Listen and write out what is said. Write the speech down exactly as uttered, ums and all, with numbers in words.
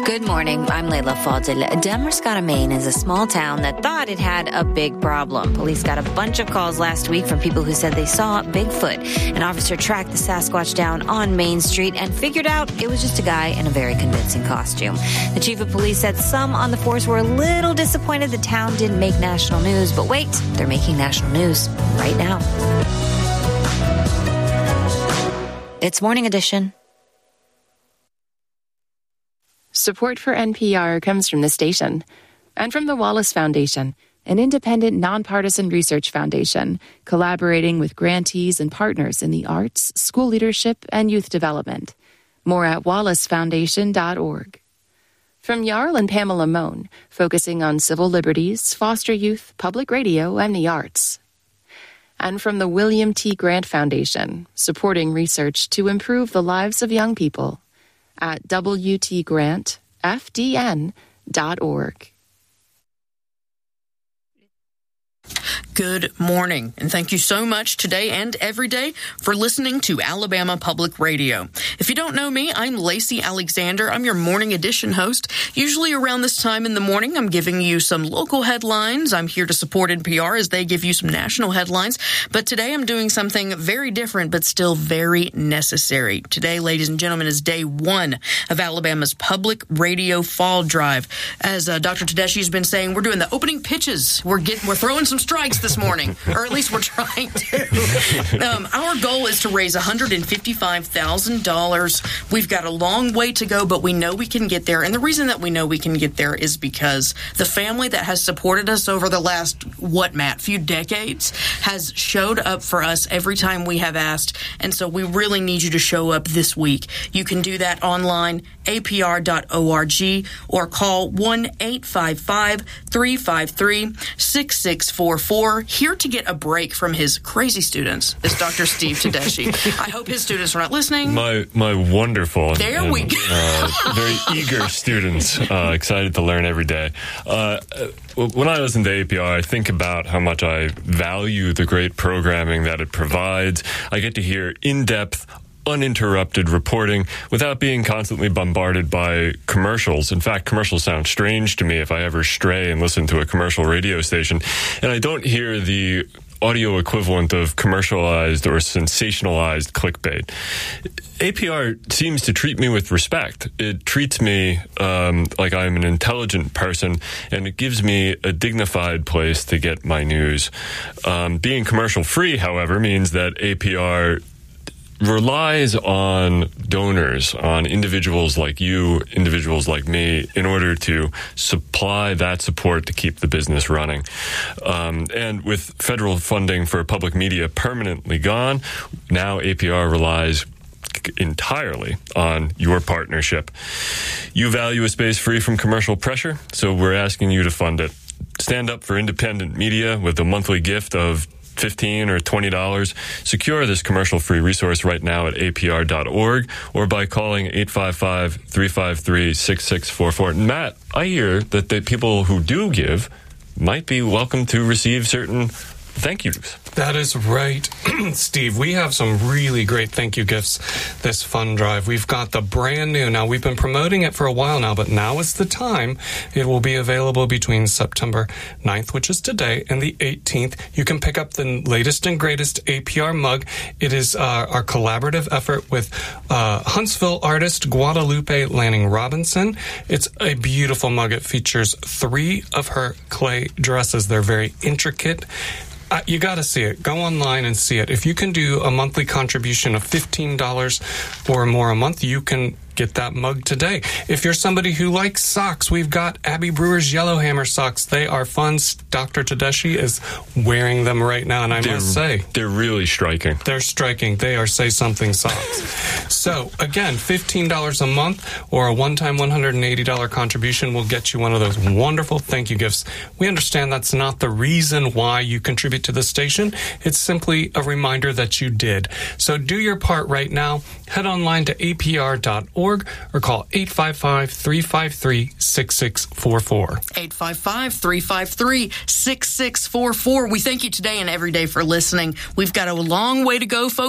Good morning. I'm Layla Fadil. Damariscotta, Maine is a small town that thought it had a big problem. Police got a bunch of calls last week from people who said they saw Bigfoot. An officer tracked the Sasquatch down on Main Street and figured out it was just a guy in a very convincing costume. The chief of police said some on the force were a little disappointed the town didn't make national news. But wait, they're making national news right now. It's Morning Edition. Support for N P R comes from the station and from the Wallace Foundation, an independent, nonpartisan research foundation collaborating with grantees and partners in the arts, school leadership, and youth development. More at wallace foundation dot org. From Jarl and Pamela Mohn, focusing on civil liberties, foster youth, public radio, and the arts. And from the William T. Grant Foundation, supporting research to improve the lives of young people. At w t grant f d n dot org. Good morning, and thank you so much today and every day for listening to Alabama Public Radio. If you don't know me, I'm Lacey Alexander. I'm your Morning Edition host. Usually around this time in the morning, I'm giving you some local headlines. I'm here to support N P R as they give you some national headlines. But today I'm doing something very different, but still very necessary. Today, ladies and gentlemen, is day one of Alabama's Public Radio Fall Drive. As uh, Doctor Tedeschi has been saying, we're doing the opening pitches. We're getting, we're throwing some strikes this morning, or at least we're trying to. Um, our goal is to raise one hundred fifty-five thousand dollars. We've got a long way to go, but we know we can get there. And the reason that we know we can get there is because the family that has supported us over the last, what, Matt, few decades, has showed up for us every time we have asked. And so we really need you to show up this week. You can do that online, a p r dot org, or call one eight five five, three five three, six six four four. Here to get a break from his crazy students is Doctor Steve Tedeschi. I hope his students are not listening. My my wonderful, there and, we go. uh, very eager students, uh, excited to learn every day. Uh, when I listen to A P R, I think about how much I value the great programming that it provides. I get to hear in-depth, uninterrupted reporting without being constantly bombarded by commercials. In fact, commercials sound strange to me if I ever stray and listen to a commercial radio station. And I don't hear the audio equivalent of commercialized or sensationalized clickbait. A P R seems to treat me with respect. It treats me um, like I'm an intelligent person, and it gives me a dignified place to get my news. Um, being commercial-free, however, means that A P R relies on donors, on individuals like you, individuals like me, in order to supply that support to keep the business running. Um, and with federal funding for public media permanently gone, now A P R relies entirely on your partnership. You value a space free from commercial pressure, so we're asking you to fund it. Stand up for independent media with a monthly gift of fifteen dollars or twenty dollars. Secure this commercial-free resource right now at a p r dot org or by calling eight five five, three five three, six six four four. Matt, I hear that the people who do give might be welcome to receive certain thank yous. That is right, Steve. We have some really great thank you gifts this fund drive. We've got the brand new. Now, we've been promoting it for a while now, but now is the time. It will be available between September ninth, which is today, and the eighteenth. You can pick up the latest and greatest A P R mug. It is uh, our collaborative effort with uh, Huntsville artist Guadalupe Lanning Robinson. It's a beautiful mug. It features three of her clay dresses. They're very intricate. Uh, you got to see it. Go online and see it. If you can do a monthly contribution of fifteen dollars or more a month, you can get that mug today. If you're somebody who likes socks, we've got Abby Brewer's Yellowhammer socks. They are fun. Doctor Tedeschi is wearing them right now, and I they're, must say, they're really striking. They're striking. They are Say Something socks. So, again, fifteen dollars a month or a one-time one hundred eighty dollars contribution will get you one of those wonderful thank you gifts. We understand that's not the reason why you contribute to the station. It's simply a reminder that you did. So do your part right now. Head online to a p r dot org or call eight five five, three five three, six six four four. eight five five, three five three, six six four four. We thank you today and every day for listening. We've got a long way to go, folks.